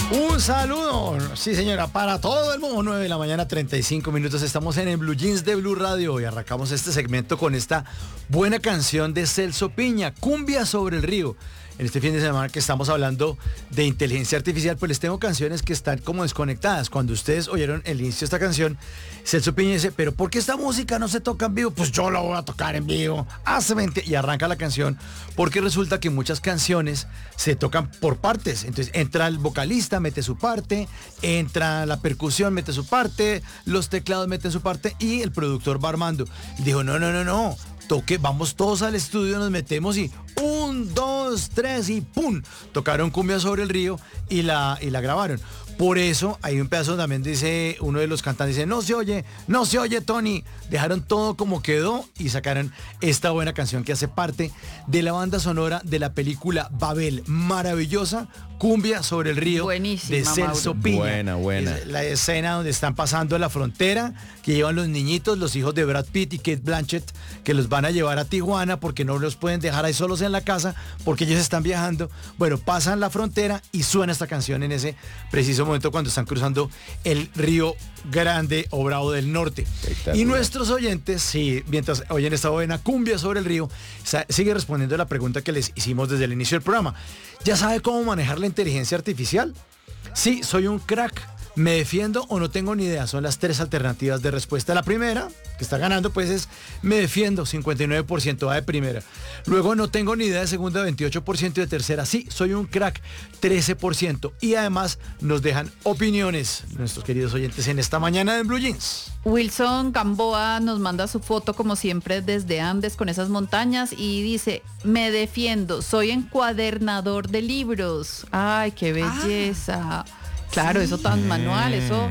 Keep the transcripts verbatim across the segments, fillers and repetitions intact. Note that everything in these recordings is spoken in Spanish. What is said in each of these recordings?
Un saludo, sí señora, para todo el mundo. Nueve de la mañana, treinta y cinco minutos. Estamos en el Blue Jeans de Blue Radio y arrancamos este segmento con esta buena canción de Celso Piña, Cumbia sobre el río. En este fin de semana que estamos hablando de inteligencia artificial, pues les tengo canciones que están como desconectadas. Cuando ustedes oyeron el inicio de esta canción, Celso Piña dice, pero ¿por qué esta música no se toca en vivo? Pues yo la voy a tocar en vivo. Hace veinte y arranca la canción, porque resulta que muchas canciones se tocan por partes. Entonces entra el vocalista, mete su parte, entra la percusión, mete su parte, los teclados meten su parte y el productor va armando. Y dijo, no, no, no, no. Toque, vamos todos al estudio, nos metemos y un, dos, tres y ¡pum! Tocaron Cumbia sobre el río y la, y la grabaron. Por eso hay un pedazo también, dice uno de los cantantes, dice, no se oye, no se oye, Tony. Dejaron todo como quedó y sacaron esta buena canción que hace parte de la banda sonora de la película Babel. Maravillosa, Cumbia sobre el río. Buenísima, de Celso Mauro. Piña. Buena, buena. Es la escena donde están pasando la frontera, que llevan los niñitos, los hijos de Brad Pitt y Cate Blanchett, que los van a llevar a Tijuana porque no los pueden dejar ahí solos en la casa porque ellos están viajando. Bueno, pasan la frontera y suena esta canción en ese preciso momento cuando están cruzando el río Grande o Bravo del Norte. Y nuestros oyentes, sí, mientras oyen esta buena Cumbia sobre el río, sigue respondiendo a la pregunta que les hicimos desde el inicio del programa. ¿Ya sabe cómo manejar la inteligencia artificial? Sí, soy un crack. ¿Me defiendo o no tengo ni idea? Son las tres alternativas de respuesta. La primera, que está ganando, pues es me defiendo, cincuenta y nueve por ciento va de primera. Luego no tengo ni idea de segunda, veintiocho por ciento, y de tercera, sí, soy un crack, trece por ciento. Y además nos dejan opiniones nuestros queridos oyentes en esta mañana en Blue Jeans. Wilson Gamboa nos manda su foto como siempre desde Andes con esas montañas y dice, me defiendo, soy encuadernador de libros. Ay, qué belleza. Ah. Claro, sí. Eso tan manual, eso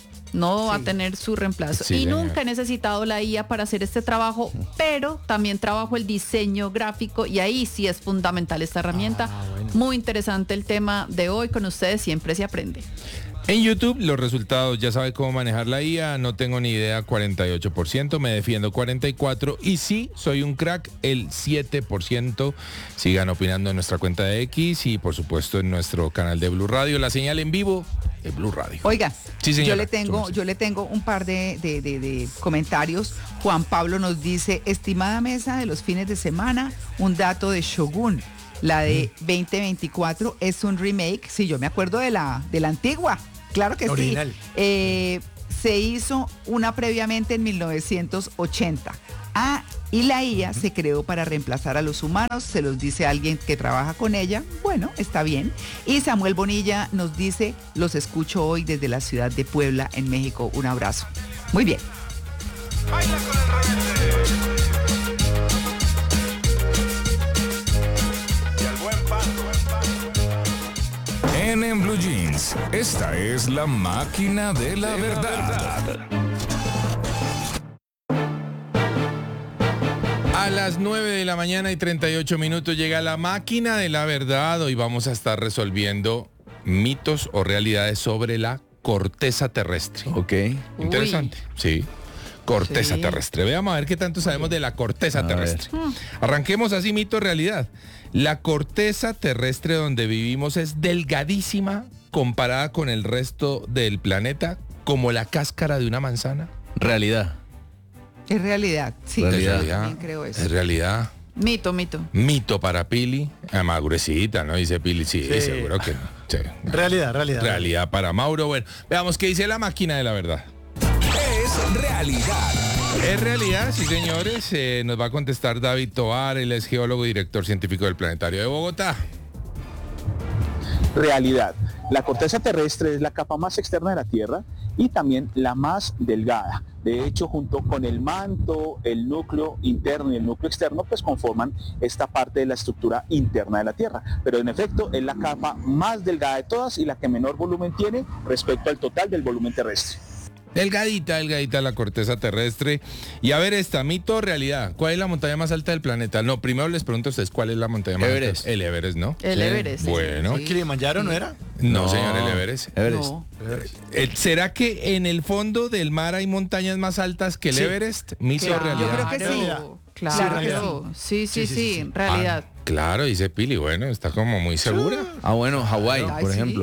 no sí. va a tener su reemplazo. Sí, y señor. Nunca he necesitado la I A para hacer este trabajo, pero también trabajo el diseño gráfico y ahí sí es fundamental esta herramienta. Ah, bueno. Muy interesante el tema de hoy, con ustedes siempre se aprende. En YouTube, los resultados, ya sabe cómo manejar la I A, no tengo ni idea, cuarenta y ocho por ciento, me defiendo cuarenta y cuatro por ciento y sí, soy un crack, el siete por ciento. Sigan opinando en nuestra cuenta de X y por supuesto en nuestro canal de Blue Radio, la señal en vivo de Blue Radio. Oiga, sí, señora, yo le tengo, yo le tengo un par de, de, de, de comentarios. Juan Pablo nos dice, estimada mesa de los fines de semana, un dato de Shogun. La de veinte veinticuatro es un remake, sí, yo me acuerdo de la, de la antigua. Claro que original. Sí. Eh, se hizo una previamente en mil novecientos ochenta. Ah, y la I A se creó para reemplazar a los humanos, se los dice alguien que trabaja con ella. Bueno, está bien. Y Samuel Bonilla nos dice, los escucho hoy desde la ciudad de Puebla, en México. Un abrazo. Muy bien. Baila con el En, en Blue Jeans, esta es la máquina de la de verdad. verdad. A las nueve de la mañana y treinta y ocho minutos llega la máquina de la verdad. Hoy vamos a estar resolviendo mitos o realidades sobre la corteza terrestre. Ok. Interesante. Uy. Sí. Corteza sí. terrestre. Veamos a ver qué tanto sabemos de la corteza a terrestre. Ver. Arranquemos así, mito, realidad. La corteza terrestre donde vivimos es delgadísima comparada con el resto del planeta, como la cáscara de una manzana. Realidad. Es realidad, sí. Realidad. También creo eso. Es realidad. Mito, mito. Mito para Pili. Además, gruesita, ¿no? Dice Pili, sí, sí. seguro que no. Sí. Realidad, realidad. Realidad para Mauro. Bueno, veamos qué dice la máquina de la verdad. Es realidad. Es realidad, sí, señores. Eh, nos va a contestar David Tovar, él es geólogo y director científico del Planetario de Bogotá. Realidad. La corteza terrestre es la capa más externa de la Tierra y también la más delgada. De hecho, junto con el manto, el núcleo interno y el núcleo externo, pues conforman esta parte de la estructura interna de la Tierra. Pero en efecto, es la capa más delgada de todas y la que menor volumen tiene respecto al total del volumen terrestre. Delgadita, delgadita la corteza terrestre. Y a ver esta, mito o realidad. ¿Cuál es la montaña más alta del planeta? No, primero les pregunto a ustedes cuál es la montaña más Everest. alta. El Everest, ¿no? El Everest. Sí. Bueno. Sí. ¿Kilimanjaro no era? No, no, señor, el Everest. Everest. No. Everest. ¿Será que en el fondo del mar hay montañas más altas que el sí. Everest? Mito Claro, o realidad. yo creo que sí. Claro, Sí, claro. Sí, sí, sí, Sí, sí, sí, sí. realidad. Ah, claro, dice Pili, bueno, está como muy segura. Ah, bueno, Hawái, Ay, por sí. ejemplo.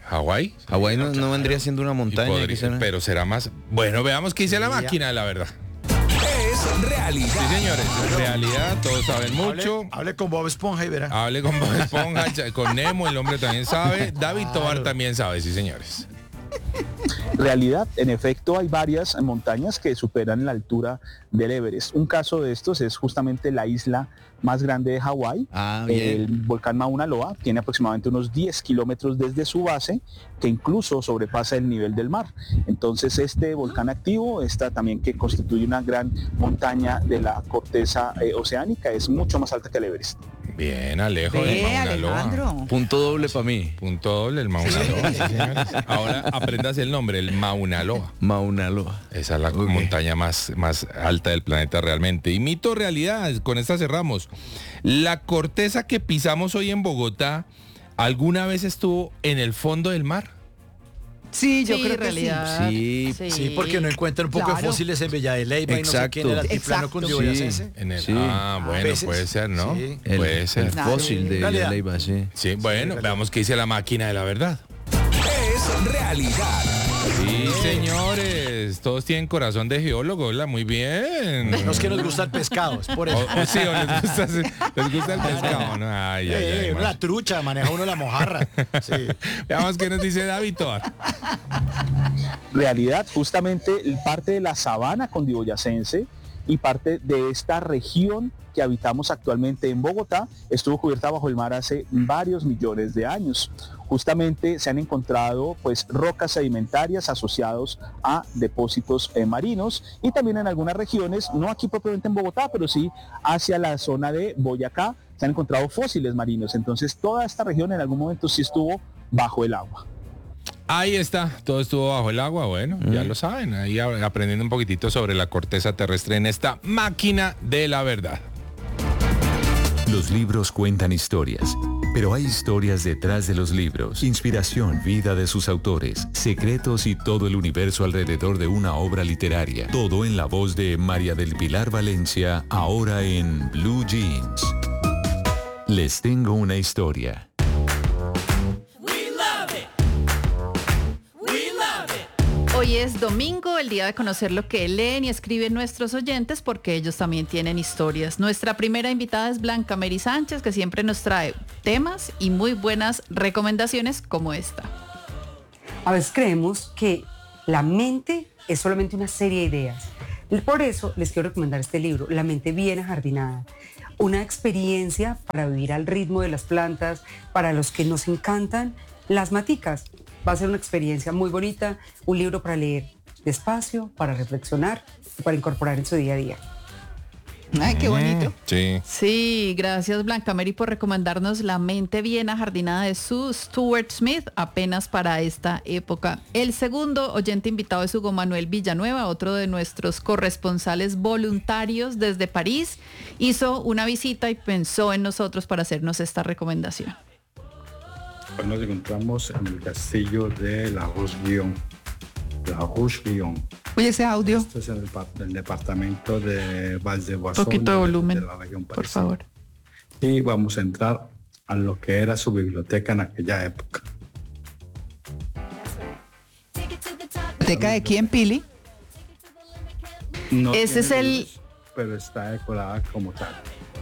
¿Hawái? Hawái no, no vendría siendo una Y montaña. podría- que será- pero será más... Bueno, veamos qué dice la Sería- máquina de la verdad. Es realidad. Sí, señores, en realidad todos saben mucho. Hable, hable con Bob Esponja y verá. Hable con Bob Esponja, cha- con Nemo, el hombre también sabe. David Tobar también sabe, sí, señores. Realidad, en efecto, hay varias montañas que superan la altura del Everest. Un caso de estos es justamente la isla más grande de Hawái. Ah, bien. El volcán Mauna Loa tiene aproximadamente unos diez kilómetros desde su base, que incluso sobrepasa el nivel del mar. Entonces, este volcán activo, esta también que constituye una gran montaña de la corteza eh, oceánica, es mucho más alta que el Everest. Bien, Alejo de Ve, Mauna Loa. Alejandro. Punto doble para mí. Punto doble, el Mauna Loa, sí, señores. Ahora aprendas el nombre, el Mauna Loa. Mauna Loa. Esa es la Ok. montaña más, más alta del planeta realmente. Y mito o realidad, con esta cerramos. La corteza que pisamos hoy en Bogotá, ¿alguna vez estuvo en el fondo del mar? Sí, yo Sí, creo que realidad. Sí. Sí, porque uno encuentra un poco de Claro. fósiles en Villa de Leyva y no sé Exacto. quién era el altiplano Exacto. cundiboyacense. En el, Sí. Ah, bueno, Peces. puede ser, ¿no? Sí. El, Puede ser. el fósil de Realidad. Villa Leyva, sí. Sí, bueno, veamos qué dice la máquina de la verdad. Es realidad. Sí, señores, todos tienen corazón de geólogo, ¿verdad? Muy bien. No es que nos gusta el pescado, es por O, eso. o sí, o les gusta, les gusta el pescado, ¿no? Ay, ay, Eh, ay, uno más. la trucha, maneja uno la mojarra. Sí. Veamos qué nos dice David Tobar. Realidad, justamente parte de la sabana cundiboyacense y parte de esta región que habitamos actualmente en Bogotá estuvo cubierta bajo el mar hace varios millones de años. Justamente se han encontrado pues rocas sedimentarias asociados a depósitos eh, marinos y también en algunas regiones, no aquí propiamente en Bogotá, pero sí hacia la zona de Boyacá, se han encontrado fósiles marinos. Entonces toda esta región en algún momento sí estuvo bajo el agua. Ahí está, todo estuvo bajo el agua, bueno, ya lo saben, ahí a- aprendiendo un poquitito sobre la corteza terrestre en esta máquina de la verdad. Los libros cuentan historias, pero hay historias detrás de los libros. Inspiración, vida de sus autores, secretos y todo el universo alrededor de una obra literaria. Todo en la voz de María del Pilar Valencia, ahora en Blue Jeans. Les tengo una historia. Hoy es domingo, el día de conocer lo que leen y escriben nuestros oyentes, porque ellos también tienen historias. Nuestra primera invitada es Blanca Mary Sánchez, que siempre nos trae temas y muy buenas recomendaciones como esta. A veces creemos que la mente es solamente una serie de ideas. Por eso les quiero recomendar este libro, La mente bien ajardinada. Una experiencia para vivir al ritmo de las plantas, para los que nos encantan las maticas. Va a ser una experiencia muy bonita, un libro para leer despacio, para reflexionar y para incorporar en su día a día. Ay, qué bonito. Sí. Sí, gracias Blanca Mary por recomendarnos La mente bien ajardinada de Sue Stuart Smith, apenas para esta época. El segundo oyente invitado es Hugo Manuel Villanueva, otro de nuestros corresponsales voluntarios desde París. Hizo una visita y pensó en nosotros para hacernos esta recomendación. Hoy nos encontramos en el castillo de La Roche-Guyon. La Roche-Guyon. Oye, ese audio. Este es el, depart- el departamento de Val de Boisson, Poquito de volumen, la región por parisina. favor. Y vamos a entrar a lo que era su biblioteca en aquella época. ¿Biblioteca de quién, Pili? No Ese es tiene el- libros, pero está decorada como tal.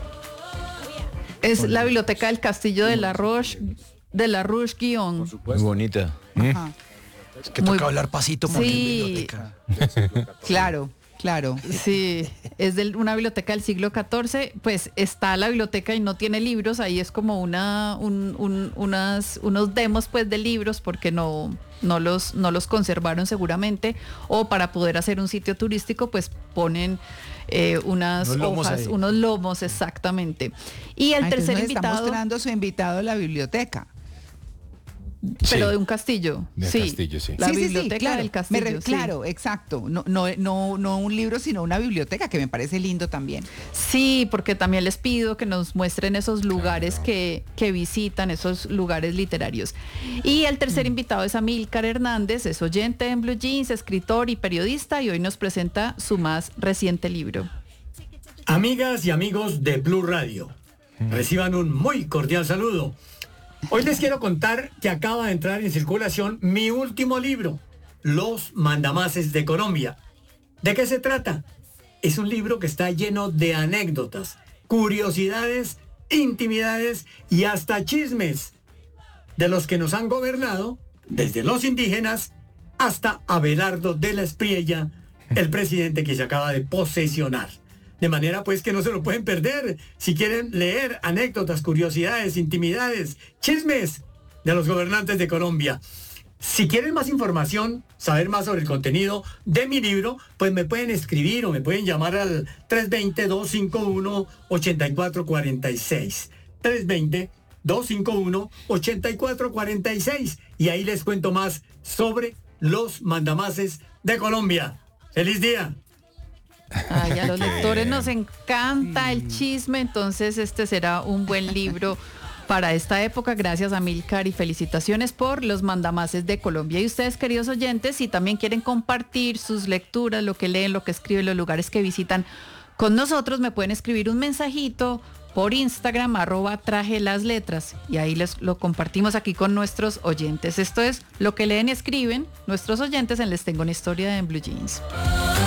Es la biblioteca del castillo de la Roche, de la Roche-Guyon. Muy bonita. Ajá. Es que Muy- toca hablar pasito porque Sí. es biblioteca. Claro, claro. Sí, es de una biblioteca del siglo catorce, pues está la biblioteca y no tiene libros, ahí es como una, un- un- unas, unos demos pues de libros porque no, no, los, no los conservaron seguramente, o para poder hacer un sitio turístico pues ponen eh, unas Unos lomos hojas, ahí. unos lomos exactamente. Y el Ah, entonces tercer nos está invitado, mostrando a su invitado la biblioteca. pero Sí. de un castillo. De sí, castillo, sí. La Sí, sí, sí, biblioteca claro. del Me castillo. re- sí. Claro, exacto. No, no, no, no un libro, sino una biblioteca, que me parece lindo también. Sí, porque también les pido que nos muestren esos lugares que, que visitan, esos lugares literarios. Y el tercer invitado es Amílcar Hernández, es oyente en Blue Jeans, escritor y periodista, y hoy nos presenta su más reciente libro. Amigas y amigos de Blue Radio, reciban un muy cordial saludo. Hoy les quiero contar que acaba de entrar en circulación mi último libro, Los Mandamases de Colombia. ¿De qué se trata? Es un libro que está lleno de anécdotas, curiosidades, intimidades y hasta chismes de los que nos han gobernado, desde los indígenas hasta Abelardo de la Espriella, el presidente que se acaba de posesionar. De manera pues que no se lo pueden perder si quieren leer anécdotas, curiosidades, intimidades, chismes de los gobernantes de Colombia. Si quieren más información, saber más sobre el contenido de mi libro, pues me pueden escribir o me pueden llamar al tres dos cero, dos cinco uno, ocho cuatro cuatro seis. tres dos cero, dos cinco uno, ocho cuatro cuatro seis. Y ahí les cuento más sobre los mandamases de Colombia. ¡Feliz día! Ay, a los lectores nos encanta el chisme, entonces este será un buen libro para esta época. Gracias a Milcar y felicitaciones por los mandamases de Colombia. Y ustedes, queridos oyentes, si también quieren compartir sus lecturas, lo que leen, lo que escriben, los lugares que visitan con nosotros, me pueden escribir un mensajito por Instagram, arroba traje las letras, y ahí les lo compartimos aquí con nuestros oyentes. Esto es lo que leen y escriben nuestros oyentes en Les Tengo una Historia en Blue Jeans.